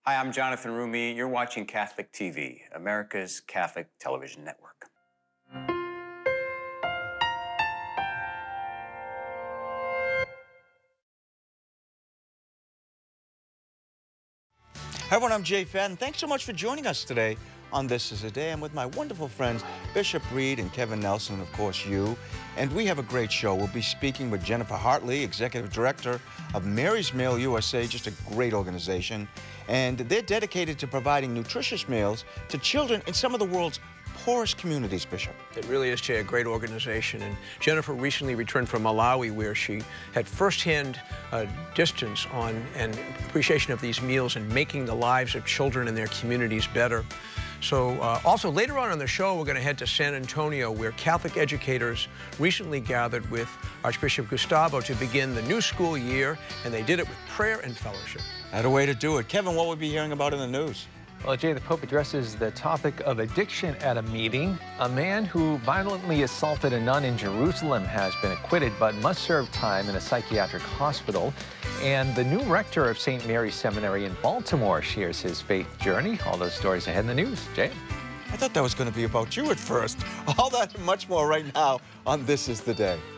Hi, I'm Jonathan Rumi. You're watching Catholic TV, America's Catholic television network. Hi everyone, I'm Jay Fadden. Thanks so much for joining us today on This Is a Day. I'm with my wonderful friends, Bishop Reed and Kevin Nelson, and of course you. And we have a great show. We'll be speaking with Jennifer Hartley, Executive Director of Mary's Meal USA, just a great organization. And they're dedicated to providing nutritious meals to children in some of the world's poorest communities, Bishop. It really is, Jay, a great organization. And Jennifer recently returned from Malawi, where she had firsthand distance on and appreciation of these meals and making the lives of children in their communities better. So also later on in the show, we're going to head to San Antonio, where Catholic educators recently gathered with Archbishop Gustavo to begin the new school year, and they did it with prayer and fellowship. Had a way to do it. Kevin, what will we be hearing about in the news? Well, Jay, the Pope addresses the topic of addiction at a meeting. A man who violently assaulted a nun in Jerusalem has been acquitted but must serve time in a psychiatric hospital. And the new rector of St. Mary's Seminary in Baltimore shares his faith journey. All those stories ahead in the news. Jay? I thought that was going to be about you at first. All that and much more right now on This Is the Day.